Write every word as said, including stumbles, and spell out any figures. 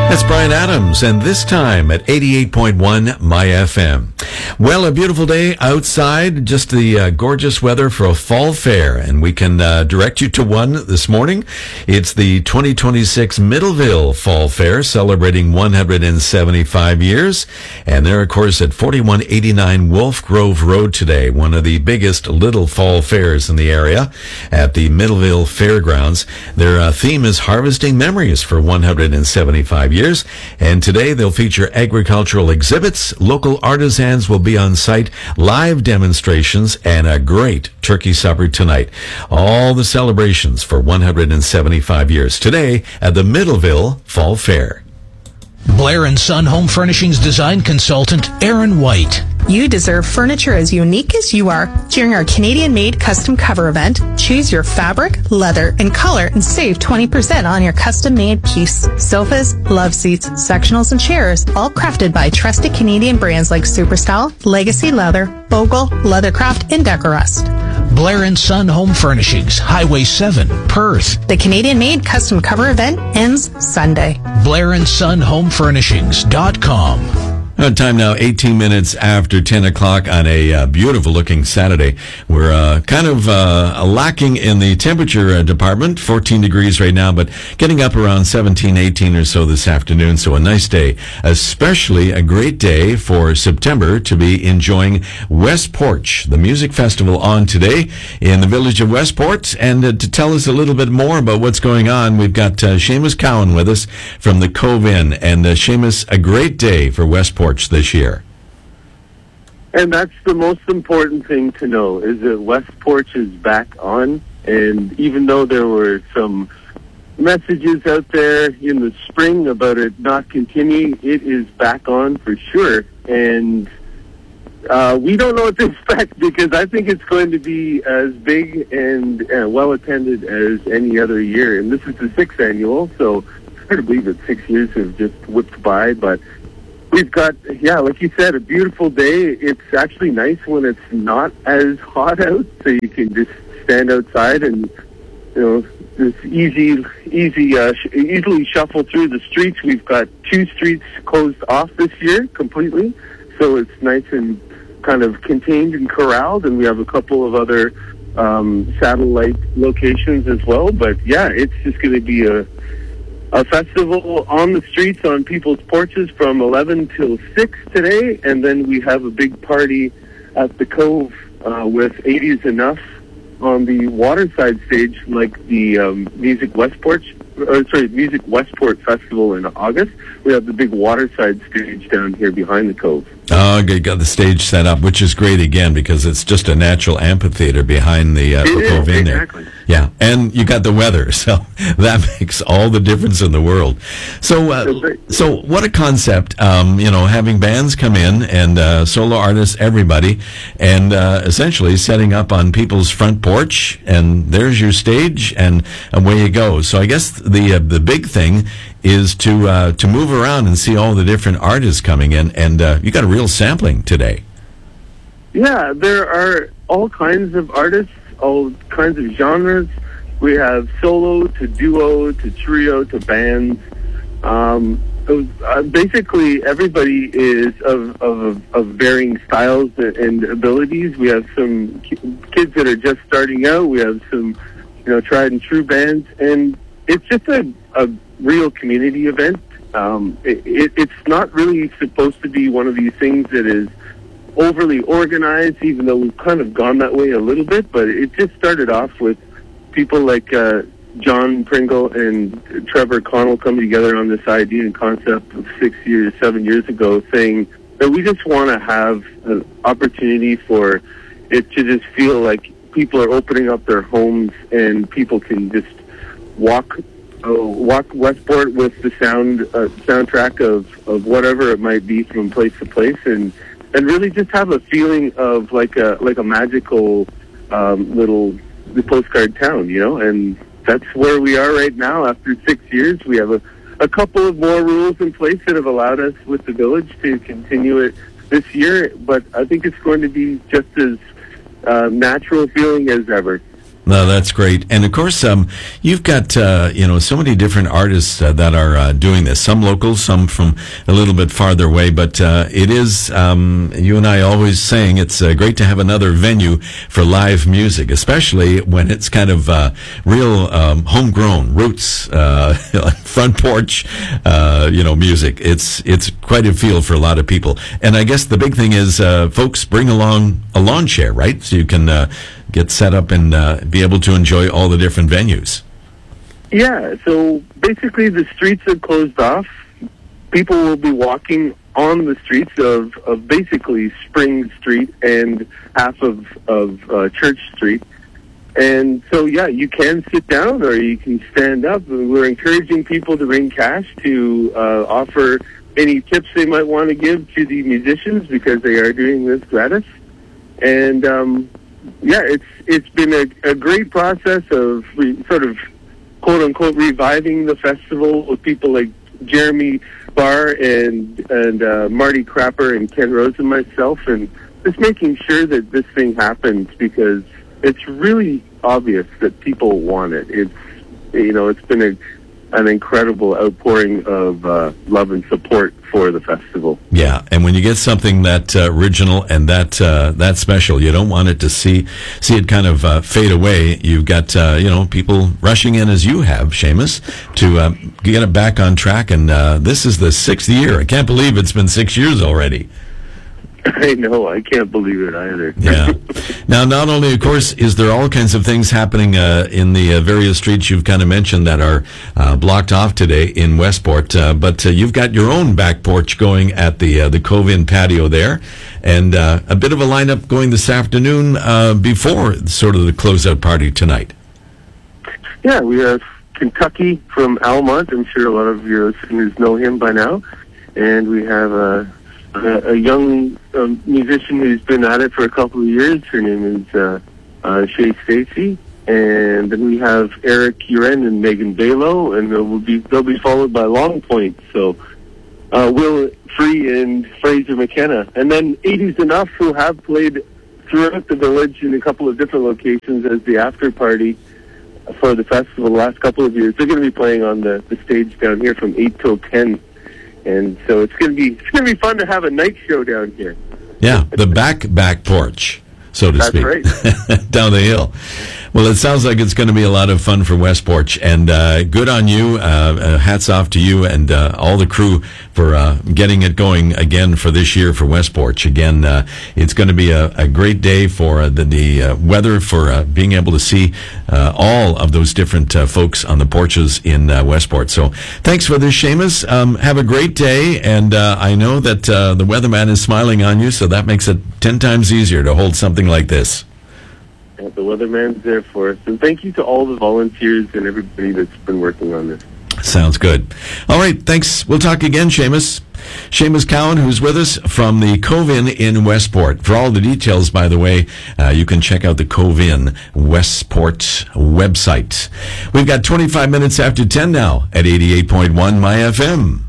That's Brian Adams, and this time at eighty-eight point one My F M. Well, a beautiful day outside, just the uh, gorgeous weather for a fall fair, and we can uh, direct you to one this morning. It's the twenty twenty-six Middleville Fall Fair, celebrating one hundred seventy-five years, and they're, of course, at forty-one eighty-nine Wolf Grove Road today, one of the biggest little fall fairs in the area at the Middleville Fairgrounds. Their uh, theme is Harvesting Memories for one hundred seventy-five years. Years. And today they'll feature agricultural exhibits, local artisans will be on site, live demonstrations, and a great turkey supper tonight. All the celebrations for one hundred seventy-five years today at the Middleville Fall Fair. Blair and Son Home Furnishings design consultant Aaron White. You deserve furniture as unique as you are. During our Canadian-made custom cover event, choose your fabric, leather, and color and save twenty percent on your custom-made piece. Sofas, love seats, sectionals, and chairs, all crafted by trusted Canadian brands like Superstyle, Legacy Leather, Bogle, Leathercraft, and Decorust. Blair and Son Home Furnishings, Highway seven, Perth. The Canadian-made custom cover event ends Sunday. Blair and Son Home Furnishings dot com. Uh, time now, eighteen minutes after ten o'clock on a uh, beautiful-looking Saturday. We're uh, kind of uh, lacking in the temperature uh, department, fourteen degrees right now, but getting up around seventeen, eighteen or so this afternoon, so a nice day. Especially a great day for September to be enjoying West Porch, the music festival on today in the village of Westport. And uh, to tell us a little bit more about what's going on, we've got uh, Seamus Cowan with us from the Cove Inn. And uh, Seamus, a great day for Westport this year. And that's the most important thing to know, is that West Porch is back on. And even though there were some messages out there in the spring about it not continuing, it is back on for sure. And uh, we don't know what to expect, because I think it's going to be as big and uh, well attended as any other year. And this is the sixth annual, so it's hard to believe that six years have just whipped by, but we've got, yeah, like you said, a beautiful day. It's actually nice when it's not as hot out, so you can just stand outside and, you know, just easy, easy, uh, sh- easily shuffle through the streets. We've got two streets closed off this year completely, so it's nice and kind of contained and corralled, and we have a couple of other um, satellite locations as well. But yeah, it's just going to be a A festival on the streets, on people's porches from eleven till six today, and then we have a big party at the Cove uh, with eighties Enough on the waterside stage, like the um, Music Westport, or sorry, Music Westport Festival in August. We have the big waterside stage down here behind the Cove. Oh, you got the stage set up, which is great again, because it's just a natural amphitheater behind the uh, Cove in there. Exactly. Yeah, and you got the weather, so that makes all the difference in the world. So, uh, so what a concept! Um, you know, having bands come in and uh, solo artists, everybody, and uh, essentially setting up on people's front porch, and there's your stage, and away you go. So, I guess the uh, the big thing is to uh, to move around and see all the different artists coming in, and uh, you got a real sampling today. Yeah, there are all kinds of artists, all kinds of genres. We have solo to duo to trio to bands. Um, uh, basically, everybody is of, of of varying styles and abilities. We have some kids that are just starting out. We have some, you know, tried and true bands, and it's just a, a real community event. Um, it, it, it's not really supposed to be one of these things that is overly organized, even though we've kind of gone that way a little bit, but it just started off with people like uh, John Pringle and Trevor Connell coming together on this idea and concept of six years, seven years ago, saying that we just want to have an opportunity for it to just feel like people are opening up their homes and people can just walk uh, walk Westport with the sound uh, soundtrack of, of whatever it might be from place to place, and and really just have a feeling of like a like a magical um, little the postcard town, you know. And that's where we are right now after six years. We have a, a couple of more rules in place that have allowed us with the village to continue it this year, but I think it's going to be just as uh, natural feeling as ever. No, that's great. And of course, um, you've got, uh, you know, so many different artists uh, that are uh, doing this. Some local, some from a little bit farther away. But uh, it is, um, you and I always saying, it's uh, great to have another venue for live music, especially when it's kind of uh, real um, homegrown, roots, uh, front porch, uh, you know, music. It's it's quite a feel for a lot of people. And I guess the big thing is, uh, folks, bring along a lawn chair, right? So you can uh, get set up and uh, be able to enjoy all the different venues. Yeah, so basically the streets are closed off. People will be walking on the streets of, of basically Spring Street and half of, of uh, Church Street. And so, yeah, you can sit down or you can stand up. We're encouraging people to bring cash to uh, offer any tips they might want to give to the musicians because they are doing this gratis. And, um, yeah, it's it's been a, a great process of re, sort of, quote-unquote, reviving the festival with people like Jeremy Barr and, and uh, Marty Crapper and Ken Rose and myself, and just making sure that this thing happens because it's really obvious that people want it. It's, you know, it's been a, an incredible outpouring of uh, love and support for the festival. Yeah, and when you get something that uh, original and that uh, that special, you don't want it to see see it kind of uh, fade away. You've got uh, you know people rushing in as you have, Seamus, to uh, get it back on track. And uh, this is the sixth year. I can't believe it's been six years already. I know. I can't believe it either. Yeah. Now, not only, of course, is there all kinds of things happening uh, in the uh, various streets you've kind of mentioned that are uh, blocked off today in Westport, uh, but uh, you've got your own back porch going at the uh, the Cove Inn patio there, and uh, a bit of a lineup going this afternoon uh, before sort of the closeout party tonight. Yeah, we have Kentucky from Almont. I'm sure a lot of your listeners know him by now. And we have a, a, a young um, musician who's been at it for a couple of years. Her name is uh, uh, Shay Stacy. And then we have Eric Uren and Megan Balo, and they'll be they'll be followed by Long Point. So uh, Will Free and Fraser McKenna, and then eighties Enough, who have played throughout the village in a couple of different locations as the after party for the festival the last couple of years. They're going to be playing on the, the stage down here from eight till ten, and so it's going to be it's going to be fun to have a night show down here. Yeah, the back back porch, so to That's speak, right. down the hill. Well, it sounds like it's going to be a lot of fun for West Porch, and uh, good on you. Uh, uh, hats off to you and uh, all the crew for uh, getting it going again for this year for West Porch. Again, uh, it's going to be a, a great day for uh, the, the uh, weather, for uh, being able to see uh, all of those different uh, folks on the porches in uh, Westport. So thanks for this, Seamus. Um, have a great day, and uh, I know that uh, the weatherman is smiling on you, so that makes it ten times easier to hold something like this. Yeah, the weatherman's there for us. And thank you to all the volunteers and everybody that's been working on this. Sounds good. All right, thanks. We'll talk again, Seamus. Seamus Cowan, who's with us from the Cove Inn in Westport. For all the details, by the way, uh, you can check out the Cove Inn Westport website. We've got twenty-five minutes after ten now at eighty-eight point one My F M.